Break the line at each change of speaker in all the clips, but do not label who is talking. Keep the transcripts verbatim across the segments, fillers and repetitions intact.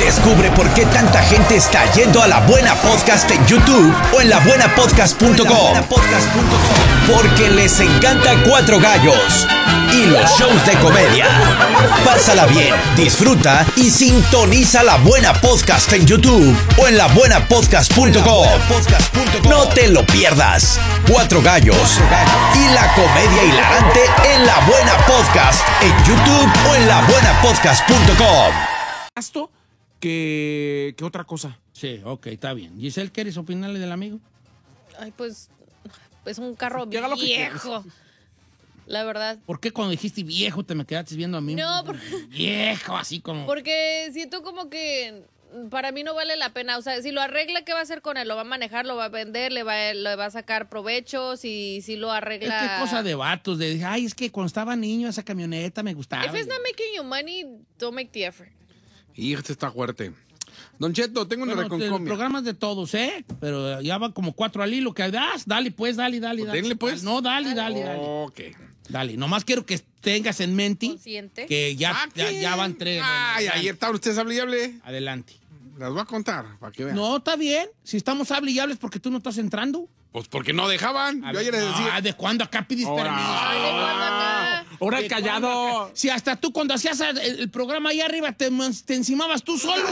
Descubre por qué tanta gente está yendo a La Buena Podcast en YouTube o en la buena podcast punto com. Porque les encanta Cuatro Gallos y los shows de comedia. Pásala bien, disfruta y sintoniza La Buena Podcast en YouTube o en la buena podcast punto com. No te lo pierdas. Cuatro Gallos y la comedia hilarante en La Buena Podcast en YouTube o en la buena podcast punto com.
Gasto que, que otra cosa.
Sí, ok, está bien. Giselle, ¿quieres opinarle del amigo?
Ay, pues, es un carro
Que haga lo que
viejo. La verdad.
¿Por qué cuando dijiste viejo te me quedaste viendo a mí?
No, porque,
Viejo, así como...
porque siento como que para mí no vale la pena. O sea, si lo arregla, ¿qué va a hacer con él? ¿Lo va a manejar? ¿Lo va a vender? ¿Le va, le va a sacar provecho? Si, si lo
Es
arregla...
que cosa de vatos, de ay, es que cuando estaba niño esa camioneta me gustaba.
If it's not making you money, don't make the effort.
Y este está fuerte. Don Cheto, tengo una
Bueno, el
reconcomia.
programa es de todos, ¿eh? Pero ya van como cuatro al hilo que das. Dale, pues, dale, dale,
Pues
dale.
denle, pues.
No, dale, dale, dale.
Ok.
Dale, nomás quiero que tengas en mente
Consciente.
que ya,
Ah,
ya,
¿qué?
ya van tres.
Ay,
Bueno,
ayer estaban ustedes hable y hable.
adelante.
Las voy a contar, para que vean.
No, está bien. Si estamos hable y hables porque tú no estás entrando.
Pues porque no dejaban.
A
Yo
ver,
ayer les decía.
ah, ¿de cuándo acá pides
Ahora.
permiso?
Ay, ¿de cuándo acá?
Ahora
¿De
el
cuándo
callado.
acá? Si hasta tú cuando hacías el, el programa ahí arriba te, te encimabas tú solo.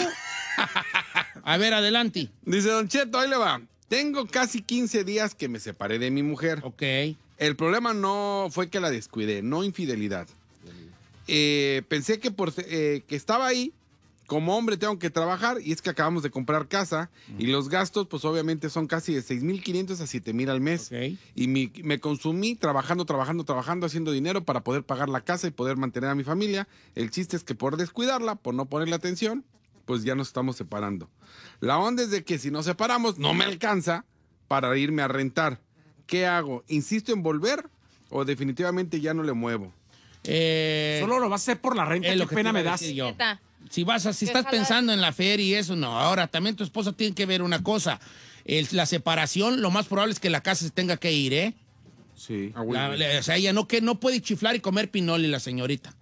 A ver, adelante.
Dice Don Cheto, ahí le va. Tengo casi quince días que me separé de mi mujer.
Ok.
El problema no fue que la descuidé, no infidelidad. Eh, pensé que, por, eh, que estaba ahí, como hombre tengo que trabajar, y es que acabamos de comprar casa, y los gastos, pues obviamente son casi de seis mil quinientos a siete mil al mes.
Ok.
Y mi- me consumí trabajando, trabajando, trabajando, haciendo dinero para poder pagar la casa y poder mantener a mi familia. El chiste es que por descuidarla, por no ponerle atención, pues ya nos estamos separando. La onda es de que si nos separamos, no me alcanza para irme a rentar. ¿Qué hago? ¿Insisto en volver o definitivamente ya no le muevo?
Eh,
Solo lo vas a hacer por la renta,
es
qué
lo que
pena
te
me
iba a
das.
decir yo.
Neta.
Si vas a, si estás
Déjala.
pensando en la feria y eso, no. Ahora, también tu esposa tiene que ver una cosa. El- la separación, lo más probable es que la casa se tenga que ir, ¿eh?
Sí.
La- la- o sea, ella no, que no puede chiflar y comer pinoli, la señorita.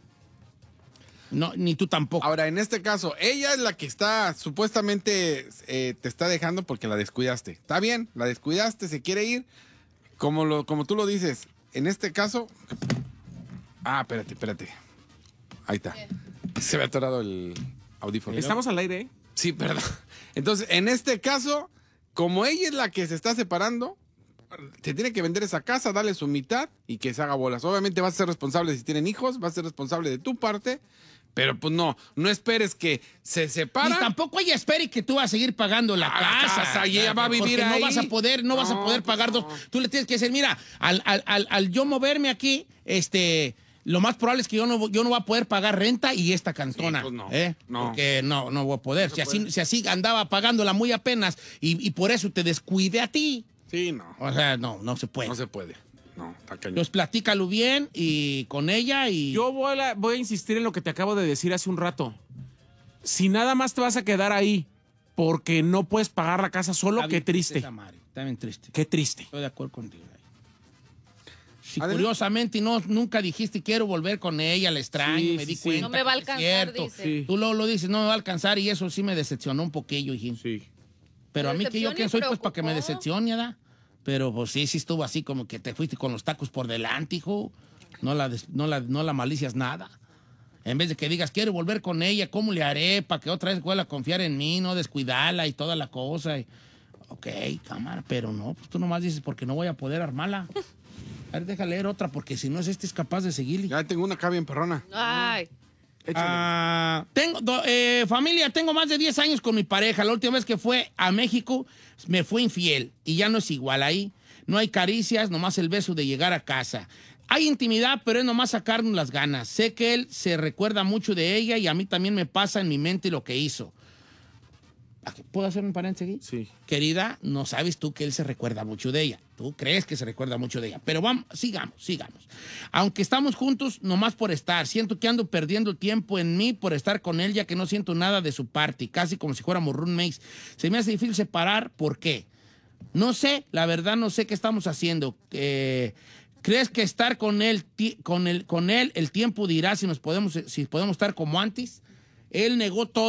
No, ni tú tampoco.
Ahora, en este caso, ella es la que está, supuestamente, eh, te está dejando porque la descuidaste. Está bien, la descuidaste, se quiere ir. Como, lo, como tú lo dices, en este caso... Ah, espérate, espérate. Ahí está. Se me ha atorado el audífono.
Estamos al aire, ¿eh?
Sí, perdón. Entonces, en este caso, como ella es la que se está separando, te tiene que vender esa casa, darle su mitad y que se haga bolas. Obviamente vas a ser responsable si tienen hijos, vas a ser responsable de tu parte, pero pues no, no esperes que se
Y
separa.
tampoco ella espere que tú vas a seguir pagando la
Ah, la
casa.
casa, y ella va a vivir
porque
ahí.
no vas a poder, no, vas a
No,
poder
pues
pagar
no.
dos. Tú le tienes que decir, mira, al, al, al, al yo moverme aquí, este, lo más probable es que yo no, yo no voy a poder pagar renta y esta cantona.
Sí, pues no,
¿eh?
no.
Porque no, no voy a poder. Si así, si así andaba pagándola muy apenas y, y por eso te descuide a ti.
Sí, no,
O sea, no, no se puede.
no se puede. No, está cañón.
Entonces platícalo bien y con ella y...
Yo voy a, voy a insistir en lo que te acabo de decir hace un rato. Si nada más te vas a quedar ahí porque no puedes pagar la casa solo,
Está
qué
bien
triste.
esa madre, está bien triste.
Qué triste.
Estoy de acuerdo contigo. Si
Adelante.
curiosamente no, nunca dijiste quiero volver con ella, la extraño,
Sí,
me di
sí, sí.
cuenta.
No me va a
que es
alcanzar,
cierto.
dice.
Sí.
Tú luego lo dices, no me va a alcanzar y eso sí me decepcionó un poquillo, hijín.
Sí.
Pero a mí que yo
Decepción y
quién soy pues para que me
preocupó.
decepcione, ¿verdad? Pero pues sí, sí estuvo así como que te fuiste con los tacos por delante, hijo. No la, des- no la, no la malicias nada. En vez de que digas, quiero volver con ella, ¿cómo le haré para que otra vez vuelva a confiar en mí, no descuidarla y toda la cosa? Y, ok, cámara, pero no, pues tú nomás dices porque no voy a poder armarla. A ver, deja leer otra porque si no es este es capaz de seguirle.
Ya tengo una acá bien perrona.
Ay.
Ah, tengo, do- eh, familia, tengo más de diez años con mi pareja. La última vez que fue a México me fue infiel y ya no es igual ahí. No hay caricias, nomás el beso de llegar a casa. Hay intimidad, pero es nomás sacarnos las ganas. Sé que él se recuerda mucho de ella y a mí también me pasa en mi mente lo que hizo. ¿Puedo hacer un paréntesis aquí?
Sí.
Querida, no sabes tú que él se recuerda mucho de ella. Tú crees que se recuerda mucho de ella. Pero vamos, sigamos, sigamos. Aunque estamos juntos, nomás por estar. Siento que ando perdiendo tiempo en mí por estar con él, ya que no siento nada de su parte. Casi como si fuéramos roommates. Se me hace difícil separar. ¿Por qué? No sé, la verdad no sé qué estamos haciendo. Eh, ¿Crees que estar con él, ti- con él, con él, el tiempo dirá si nos podemos, si podemos estar como antes? Él negó todo.